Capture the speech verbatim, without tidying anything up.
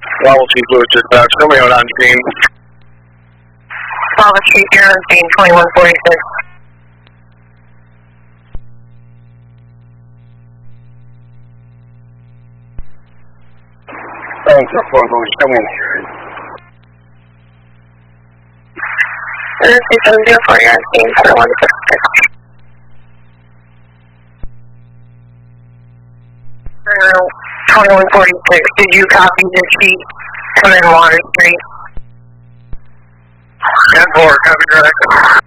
Level two fluid dispatch. Somebody out on scene. Bravo three zero on scene, twenty-one forty-six. Thanks, four Louis. Come in here. six seven zero four, you're on scene, twenty-one forty-six. twenty-one forty-six, did you copy the sheet? Come in Water Street. ten four, copy direct.